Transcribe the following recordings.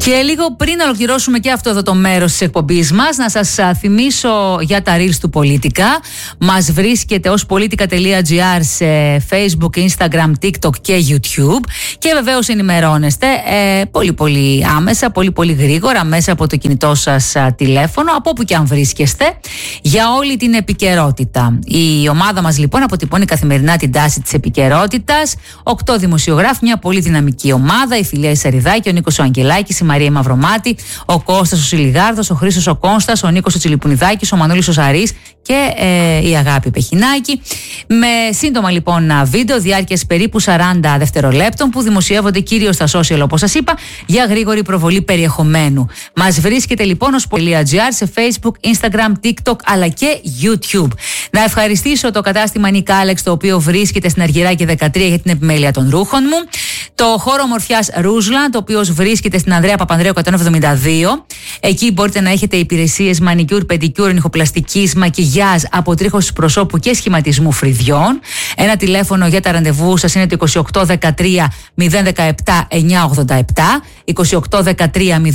Και λίγο πριν ολοκληρώσουμε και αυτό εδώ το μέρος της εκπομπής μας, να σας θυμίσω για τα reels του Πολίτικα. Μας βρίσκεται ως politica.gr σε Facebook, Instagram, TikTok και YouTube. Και βεβαίως ενημερώνεστε πολύ άμεσα, πολύ γρήγορα μέσα από το κινητό σας τηλέφωνο, από όπου και αν βρίσκεστε, για όλη την επικαιρότητα. Η ομάδα μας λοιπόν αποτυπώνει καθημερινά την τάση της επικαιρότητας. 8 δημοσιογράφοι, μια πολύ δυναμική ομάδα. Η Φιλία Ισαριδάκη, ο Νίκος ο Αγγελάκης, η Μαρία Μαυρομάτη, ο Κώστας ο Σιλιγάρδος, ο Χρήστος ο Κώστας, ο Νίκος ο Τσιλιπουνιδάκης, ο Μανώλης ο Σαρής και η Αγάπη Πεχινάκη. Με σύντομα λοιπόν βίντεο διάρκειας περίπου 40 δευτερολέπτων που δημοσιεύονται κυρίως στα social, όπως σας είπα, για γρήγορη προβολή περιεχομένου. Μας βρίσκεται λοιπόν ως .gr σε Facebook, Instagram, TikTok αλλά και YouTube. Να ευχαριστήσω το κατάστημα Νίκα Άλεξ, το οποίο βρίσκεται στην Αργυράκη 13 για την επιμέλεια των ρούχων μου. Το χώρο ομορφιάς Ρούζλα, το οποίο βρίσκεται στην Ανδρέα Παπανδρέου 172. Εκεί μπορείτε να έχετε υπηρεσίες μανικιούρ, πεντικιούρ, νυχοπλαστικής, μακιγιάζ, αποτρίχωσης προσώπου και σχηματισμού φρυδιών. Ένα τηλέφωνο για τα ραντεβού σας είναι το 2813 017 987. 2813 017 987.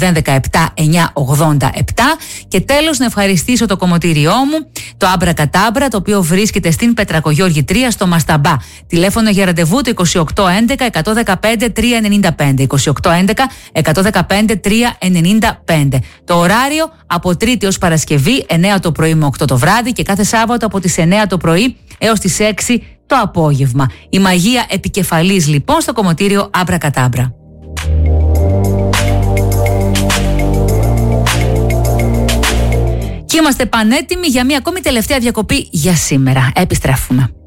Και τέλος, να ευχαριστήσω το κομμωτήριό μου, το Άμπρα Κατάμπρα, το οποίο βρίσκεται στην Πετρακογιώργη 3 στο Μασταμπά. Τηλέφωνο για ραντεβού το 2811 115 395. 2811 115 395. Το ωράριο από Τρίτη ως Παρασκευή 9 το πρωί με 8 το βράδυ και κάθε Σάββατο από τις 9 το πρωί έως τις 6 το απόγευμα. Η μαγεία επικεφαλής λοιπόν στο κομμωτήριο Άμπρα Κατάμπρα. Και είμαστε πανέτοιμοι για μία ακόμη τελευταία διακοπή για σήμερα. Επιστρέφουμε.